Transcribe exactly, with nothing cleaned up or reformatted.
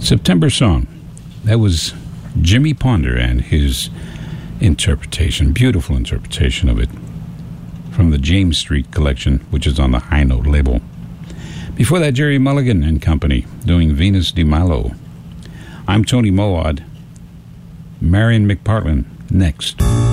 September Song. That was Jimmy Ponder and his interpretation, beautiful interpretation of it, from the James Street collection, which is on the High Note label. Before that, Jerry Mulligan and Company doing Venus de Milo. I'm Tony Mowad. Marion McPartlin next.